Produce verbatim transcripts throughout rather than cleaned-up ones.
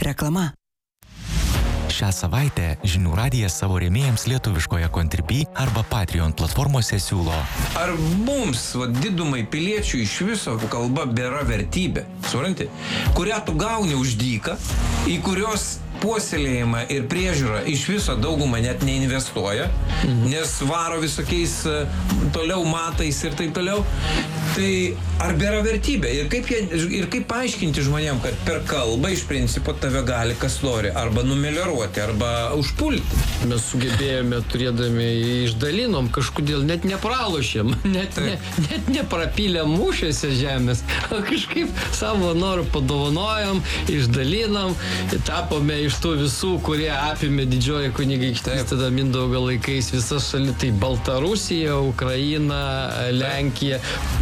Reklama. Šią savaitę Žinių radijas savo rėmėjams lietuviškoje Contribui arba Patreon platformose siūlo. Ar mums, va, didumai piliečių iš viso kalba bėra vertybė, supranti, kurią tu gauni už dyką, į kurios puoselėjimą ir priežiūrą iš viso daugumą net neinvestuoja, mhm. nes varo visokiais toliau matais ir taip toliau. Tai ar bėra vertybė? Ir kaip, jie, ir kaip paaiškinti žmonėm, kad per kalbą iš principo tave gali kas nori arba numelioruoti, arba užpulti? Mes sugebėjome, turėdami, išdalinom, kažkodėl net nepralošėm, net, ne, net neprapylėm mūšiuose žemės, o kažkaip savo norų padovanojom, išdalinom, tapome iš tų visų, kurie apėmė didžioji kunigaikštystė, tada Mindaugo laikais visas šalis, tai Baltarusija, Ukraina, Lenkija,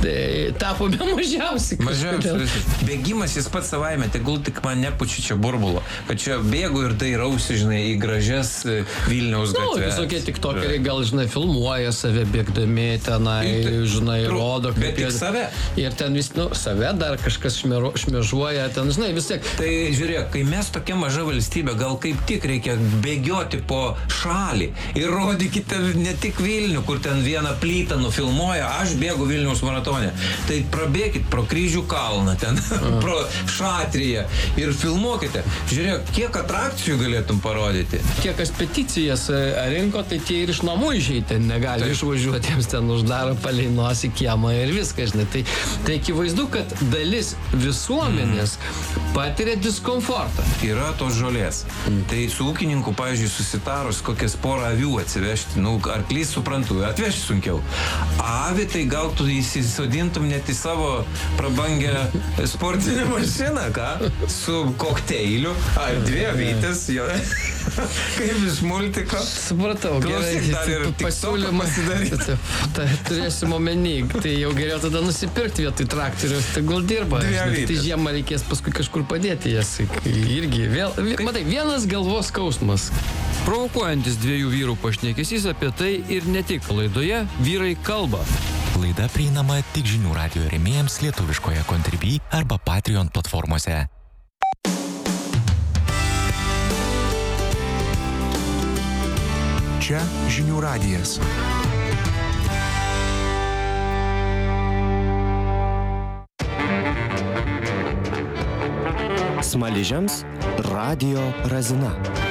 tapome mažiausiai. Mažiausiai. Bėgimas jis pats savaime, tegul tik man nepučiu čia burbulo, kad čia bėgu ir dairausi, žinai, į gražias Vilniaus gatves. Na, visokie tiktokeriai gal, žinai, filmuoja save bėgdami tenai, žinai, rodo, kaip jie... save. Ir ten vis, nu, save dar kažkas šmero, šmežuoja, ten, žinai, vis tiek. Tai žiūrėk, kai mes tokia maža valstybė, gal kaip tik reikia bėgioti po šalį ir rodykite ne tik Vilnių, kur ten vieną plytą nufilmuoja, aš bėgu Vilniaus maratone. Tai prabėkit pro Kryžių kalną, ten, pro Šatriją ir filmuokite. Žiūrėk, kiek atrakcijų galėtum parodyti. Kiek kas peticijas rinko, tai tie ir iš namų išeiti negali tai. Išvažiuoti, jiems ten uždaro palei nosį kiemą ir viską, žinai. Tai, tai akivaizdu, kad dalis visuomenės mm. patiria diskomfortą. Yra tos žolės. Mm. Tai su ūkininku, pavyzdžiui, susitarus kokias porą avių atsivežti, nu, arklys suprantu, atvežti sunkiau. Avi, tai gal tu įsisodintum net į savo prabangę sportinę mašiną, ką? Su kokteiliu, ar dvi avytės, jo. Kaip iš multiko. Supratau, gerai. Dar ir pasiūlymą pasidaryti. Tai turėsim omeny, tai jau geriau tada nusipirkti vietoj traktorius, tai gal dirba. Tai žiemą reikės paskui kažkur padėti jas. Irgi vėl, matai, vienas galvos skausmas. Provokuojantis dviejų vyrų pašnekesys apie tai ir ne tik laidoje Vyrai kalba. Laida prieinama tik Žinių radijo rėmėjams lietuviškoje Contribui arba Patreon platformose. Čia Žinių radijas. Smaližiams Radio Razina.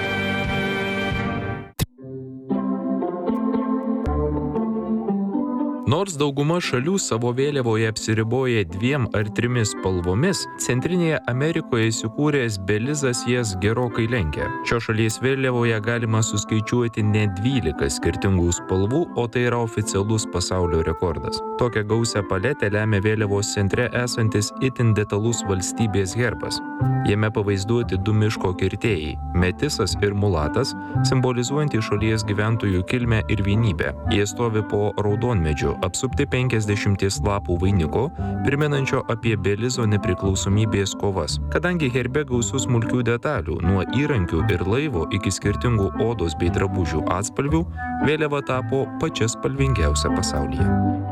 Nors dauguma šalių savo vėliavoje apsiriboja dviem ar trimis spalvomis, Centrinėje Amerikoje įsikūręs Belizas jas gerokai lenkia. Šios šalies vėliavoje galima suskaičiuoti net dvylika skirtingų spalvų, o tai yra oficialus pasaulio rekordas. Tokią gausią paletę lemia vėliavos centre esantis itin detalus valstybės herbas. Jame pavaizduoti du miško kirtėjai – Metisas ir Mulatas, simbolizuojantys šalies gyventojų kilmę ir vienybę. Jie stovi po raudonmedžiu, apsupti penkiasdešimties lapų vainiko, primenančio apie Belizo nepriklausomybės kovas. Kadangi herbe gausu smulkių detalių, nuo įrankių ir laivo iki skirtingų odos bei drabužių atspalvių, vėliava tapo pačia spalvingiausia pasaulyje.